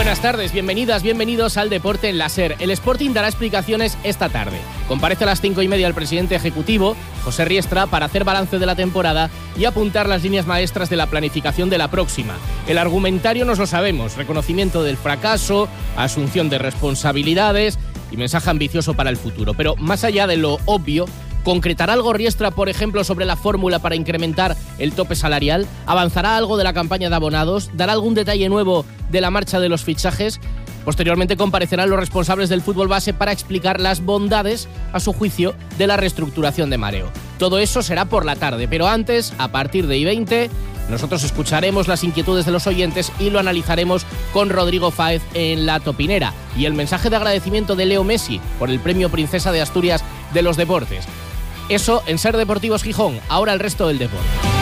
Buenas tardes, bienvenidas, bienvenidos al Deporte en la SER. El Sporting dará explicaciones esta tarde. Comparece a las 5:30 el presidente ejecutivo, José Riestra, para hacer balance de la temporada y apuntar las líneas maestras de la planificación de la próxima. El argumentario nos lo sabemos: reconocimiento del fracaso, asunción de responsabilidades y mensaje ambicioso para el futuro. Pero más allá de lo obvio, ¿concretará algo Riestra, por ejemplo, sobre la fórmula para incrementar el tope salarial? ¿Avanzará algo de la campaña de abonados? ¿Dará algún detalle nuevo de la marcha de los fichajes? Posteriormente comparecerán los responsables del fútbol base para explicar las bondades, a su juicio, de la reestructuración de Mareo. Todo eso será por la tarde, pero antes, a partir de I20, nosotros escucharemos las inquietudes de los oyentes y lo analizaremos con Rodrigo Fáez en La Topinera. Y el mensaje de agradecimiento de Leo Messi por el premio Princesa de Asturias de los Deportes. Eso en SER Deportivos Gijón. Ahora el resto del deporte.